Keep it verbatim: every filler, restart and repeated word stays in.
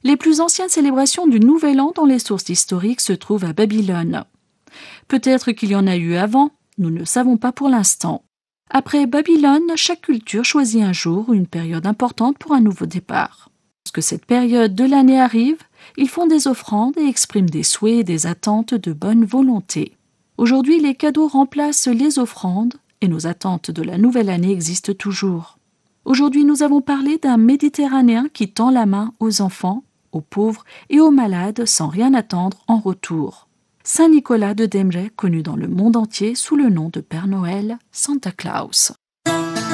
Les plus anciennes célébrations du Nouvel An dans les sources historiques se trouvent à Babylone. Peut-être qu'il y en a eu avant, nous ne savons pas pour l'instant. Après Babylone, chaque culture choisit un jour ou une période importante pour un nouveau départ. Lorsque cette période de l'année arrive, ils font des offrandes et expriment des souhaits et des attentes de bonne volonté. Aujourd'hui, les cadeaux remplacent les offrandes et nos attentes de la nouvelle année existent toujours. Aujourd'hui, nous avons parlé d'un Méditerranéen qui tend la main aux enfants, aux pauvres et aux malades sans rien attendre en retour. Saint Nicolas de Demre, connu dans le monde entier sous le nom de Père Noël, Santa Claus.